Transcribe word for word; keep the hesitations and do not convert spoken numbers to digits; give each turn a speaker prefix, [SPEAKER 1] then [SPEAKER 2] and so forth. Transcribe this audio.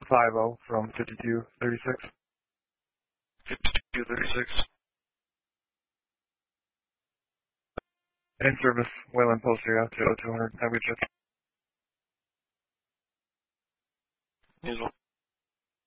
[SPEAKER 1] five zero from fifty-two thirty-six.
[SPEAKER 2] fifty-two thirty-six.
[SPEAKER 1] In service, Wayland Poster, out to oh two hundred. Have a good trip.
[SPEAKER 2] As well.